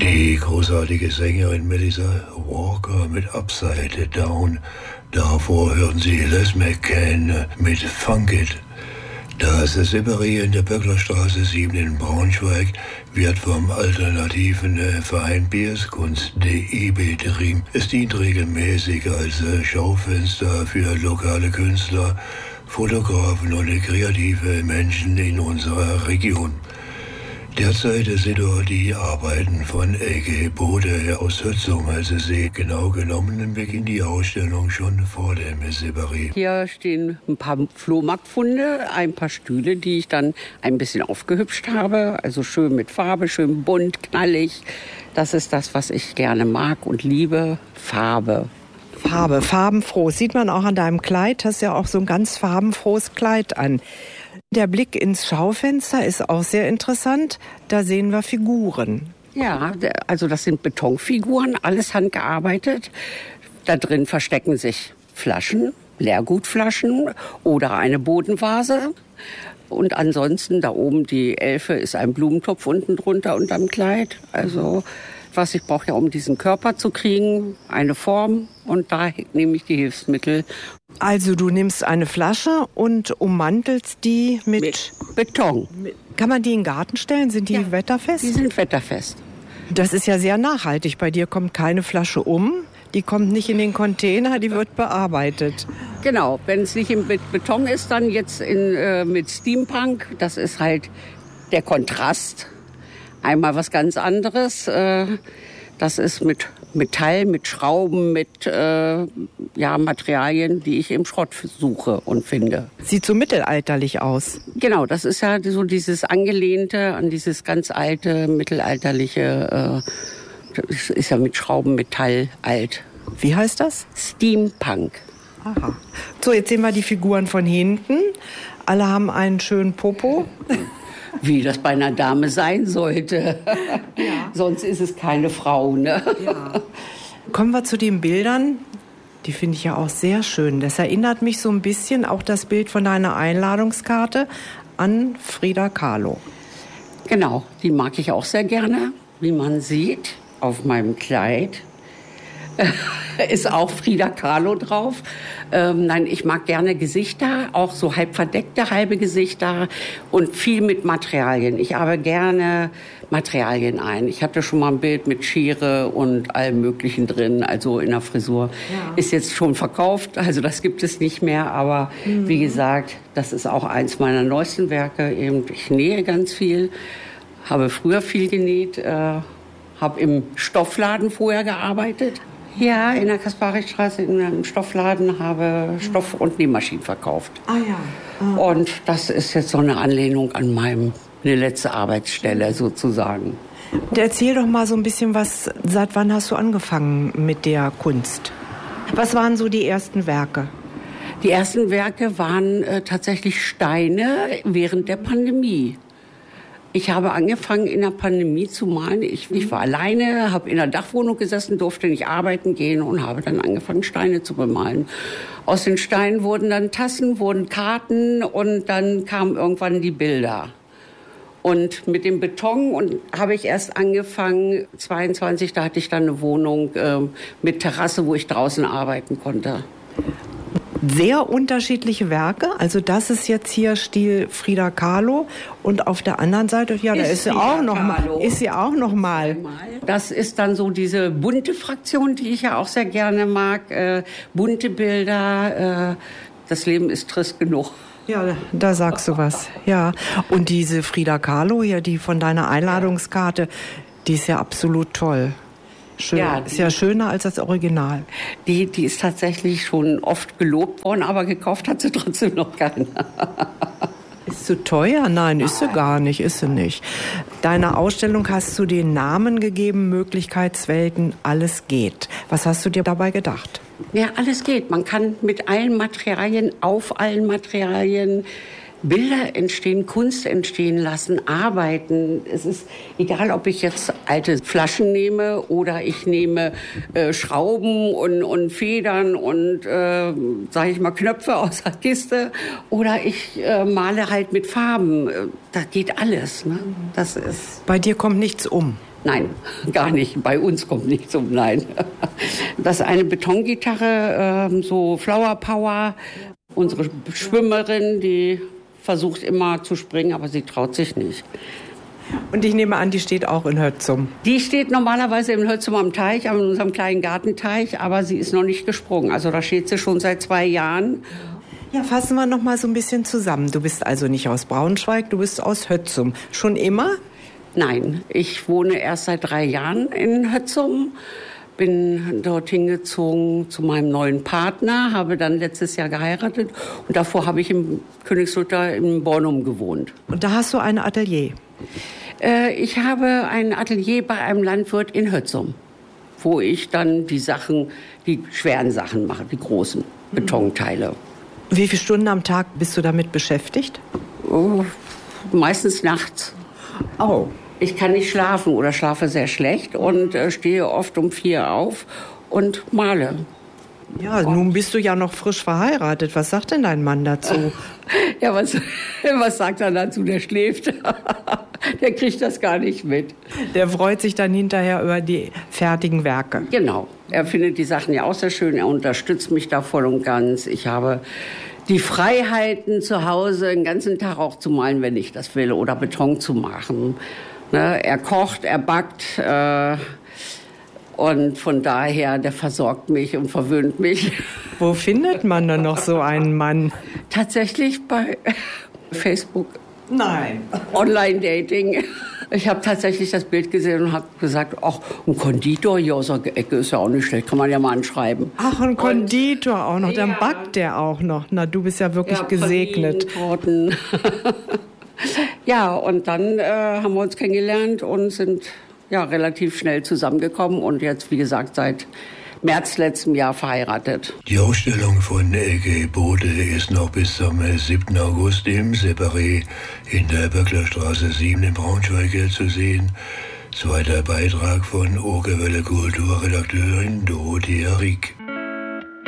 Die großartige Sängerin Melissa Walker mit Upside Down. Davor hören Sie Les McCann mit Funk It. Das Separé in der Böcklerstraße 7 in Braunschweig wird vom alternativen Verein Bierskunst.de betrieben. Es dient regelmäßig als Schaufenster für lokale Künstler, Fotografen und kreative Menschen in unserer Region. Derzeit sind dort die Arbeiten von Ecke Bode aus Hützum, also See. Genau genommen beginnt die Ausstellung schon vor dem Separé. Hier stehen ein paar Flohmarktfunde, ein paar Stühle, die ich dann ein bisschen aufgehübscht habe. Also schön mit Farbe, schön bunt, knallig. Das ist das, was ich gerne mag und liebe. Farbe. Farbe, farbenfroh. Sieht man auch an deinem Kleid. Hast ja auch so ein ganz farbenfrohes Kleid an. Der Blick ins Schaufenster ist auch sehr interessant. Da sehen wir Figuren. Ja, also das sind Betonfiguren, alles handgearbeitet. Da drin verstecken sich Flaschen, Leergutflaschen oder eine Bodenvase. Und ansonsten da oben die Elfe ist ein Blumentopf unten drunter unterm Kleid. Also was ich brauche ja, um diesen Körper zu kriegen, eine Form. Und da nehme ich die Hilfsmittel. Also du nimmst eine Flasche und ummantelst die mit Beton. Kann man die in den Garten stellen? Sind die wetterfest? Die sind wetterfest. Das ist ja sehr nachhaltig. Bei dir kommt keine Flasche die kommt nicht in den Container, die wird bearbeitet. Genau, wenn es nicht im Beton ist, dann jetzt mit Steampunk. Das ist halt der Kontrast. Einmal was ganz anderes. Das ist mit Metall, mit Schrauben, mit Materialien, die ich im Schrott suche und finde. Sieht so mittelalterlich aus. Genau, das ist ja so dieses Angelehnte an dieses ganz alte, mittelalterliche, das ist ja mit Schrauben, Metall, alt. Wie heißt das? Steampunk. Aha. So, jetzt sehen wir die Figuren von hinten. Alle haben einen schönen Popo. Wie das bei einer Dame sein sollte. Ja. Sonst ist es keine Frau, ne? Ja. Kommen wir zu den Bildern. Die finde ich ja auch sehr schön. Das erinnert mich so ein bisschen, auch das Bild von deiner Einladungskarte, an Frida Kahlo. Genau, die mag ich auch sehr gerne. Wie man sieht, auf meinem Kleid ist auch Frida Kahlo drauf. Nein, ich mag gerne Gesichter, auch so halb verdeckte halbe Gesichter und viel mit Materialien. Ich arbeite gerne Materialien ein. Ich hatte schon mal ein Bild mit Schere und allem Möglichen drin, also in der Frisur. Ja. Ist jetzt schon verkauft, also das gibt es nicht mehr. Aber wie gesagt, das ist auch eins meiner neuesten Werke. Ich nähe ganz viel, habe früher viel genäht, habe im Stoffladen vorher gearbeitet. Ja, in der Kasparistraße in einem Stoffladen habe Stoff- und Nähmaschinen verkauft. Ah ja. Ah. Und das ist jetzt so eine Anlehnung an meine letzte Arbeitsstelle sozusagen. Und erzähl doch mal so ein bisschen was, seit wann hast du angefangen mit der Kunst? Was waren so die ersten Werke? Die ersten Werke waren tatsächlich Steine während der Pandemie. Ich habe angefangen in der Pandemie zu malen. Ich war alleine, habe in der Dachwohnung gesessen, durfte nicht arbeiten gehen und habe dann angefangen, Steine zu bemalen. Aus den Steinen wurden dann Tassen, wurden Karten und dann kamen irgendwann die Bilder. Und mit dem Beton habe ich erst angefangen, 22, da hatte ich dann eine Wohnung mit Terrasse, wo ich draußen arbeiten konnte. Sehr unterschiedliche Werke. Also das ist jetzt hier Stil Frida Kahlo und auf der anderen Seite, ja, da ist sie auch noch mal. Das ist dann so diese bunte Fraktion, die ich ja auch sehr gerne mag. Bunte Bilder. Das Leben ist trist genug. Ja, da sagst du was. Ja. Und diese Frida Kahlo hier, die von deiner Einladungskarte, die ist ja absolut toll. Schön. Ja, ist ja schöner als das Original. Die ist tatsächlich schon oft gelobt worden, aber gekauft hat sie trotzdem noch keiner. Ist sie teuer? Nein, ist sie gar nicht, ist sie nicht. Deiner Ausstellung hast du den Namen gegeben, Möglichkeitswelten, alles geht. Was hast du dir dabei gedacht? Ja, alles geht. Man kann mit allen Materialien, auf allen Materialien Bilder entstehen, Kunst entstehen lassen, arbeiten. Es ist egal, ob ich jetzt alte Flaschen nehme oder ich nehme Schrauben und Federn und, sage ich mal, Knöpfe aus der Kiste oder ich male halt mit Farben. Da geht alles. Ne? Das ist. Bei dir kommt nichts um? Nein, gar nicht. Bei uns kommt nicht zum Nein. Das ist eine Betongitarre, so Flower Power. Unsere Schwimmerin, die versucht immer zu springen, aber sie traut sich nicht. Und ich nehme an, die steht auch in Hötzum. Die steht normalerweise in Hötzum am Teich, in unserem kleinen Gartenteich, aber sie ist noch nicht gesprungen. Also da steht sie schon seit 2 Jahren. Ja, fassen wir noch mal so ein bisschen zusammen. Du bist also nicht aus Braunschweig, du bist aus Hötzum. Schon immer? Nein, ich wohne erst seit 3 Jahren in Hötzum. Bin dorthin gezogen zu meinem neuen Partner, habe dann letztes Jahr geheiratet. Und davor habe ich im Königslutter in Bornum gewohnt. Und da hast du ein Atelier? Ich habe ein Atelier bei einem Landwirt in Hötzum, wo ich dann die schweren Sachen mache, die großen Betonteile. Wie viele Stunden am Tag bist du damit beschäftigt? Oh, meistens nachts. Oh. Ich kann nicht schlafen oder schlafe sehr schlecht und stehe oft um 4 auf und male. Ja, nun bist du ja noch frisch verheiratet. Was sagt denn dein Mann dazu? Ja, was sagt er dazu? Der schläft. Der kriegt das gar nicht mit. Der freut sich dann hinterher über die fertigen Werke. Genau. Er findet die Sachen ja auch sehr schön. Er unterstützt mich da voll und ganz. Ich habe die Freiheiten zu Hause, den ganzen Tag auch zu malen, wenn ich das will, oder Beton zu machen. Ne? Er kocht, er backt. Und von daher, der versorgt mich und verwöhnt mich. Wo findet man denn noch so einen Mann? Tatsächlich bei Facebook. Nein. Online-Dating. Ich habe tatsächlich das Bild gesehen und habe gesagt, ach, ein Konditor hier aus der Ecke ist ja auch nicht schlecht, kann man ja mal anschreiben. Ach, ein Konditor auch noch, dann backt der auch noch. Na, du bist ja wirklich gesegnet. Torten. Ja, und dann haben wir uns kennengelernt und sind relativ schnell zusammengekommen und jetzt, wie gesagt, seit März letzten Jahr verheiratet. Die Ausstellung von Ege Bode ist noch bis zum 7. August im Separé in der Böcklerstraße 7 in Braunschweig zu sehen. Zweiter Beitrag von Okerwelle Kulturredakteurin Dorothea Rieck.